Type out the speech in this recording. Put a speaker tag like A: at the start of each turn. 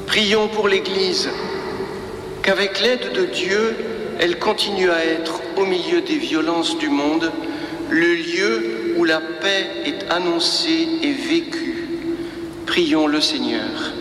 A: Prions pour l'Église, qu'avec l'aide de Dieu, elle continue à être, au milieu des violences du monde, le lieu où la paix est annoncée et vécue. Prions le Seigneur.